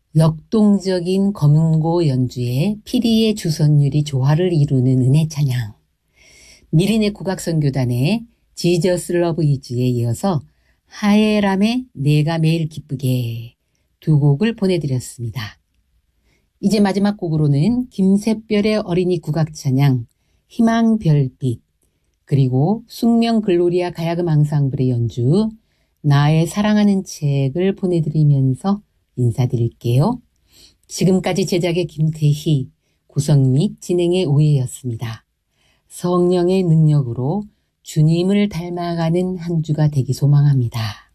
역동적인 검은고 연주에 피리의 주선율이 조화를 이루는 은혜 찬양, 미리네 국악선교단의 지저스 러브 이즈에 이어서 하예람의 내가 매일 기쁘게 두 곡을 보내드렸습니다. 이제 마지막 곡으로는 김샛별의 어린이 국악찬양 희망별빛, 그리고 숙명 글로리아 가야금 앙상블의 연주 나의 사랑하는 책을 보내드리면서 인사드릴게요. 지금까지 제작의 김태희, 구성 및 진행의 오해였습니다. 성령의 능력으로 주님을 닮아가는 한 주가 되기 소망합니다.